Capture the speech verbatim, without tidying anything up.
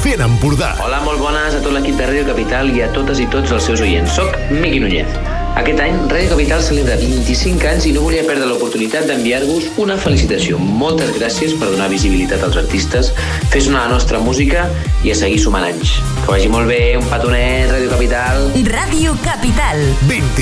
fent Empordà. Hola, molt bones a tot l'equip de Ràdio Capital i a totes i tots els seus oients. Soc Miqui Núñez. Aquest any Ràdio Capital celebra vint-i-cinc anys i no volia perdre l'oportunitat d'enviar-vos una felicitació. Moltes gràcies per donar visibilitat als artistes, fer sonar la nostra música i a seguir sumant anys. Que vagi molt bé, un petonet, Ràdio Capital. Ràdio Capital. vint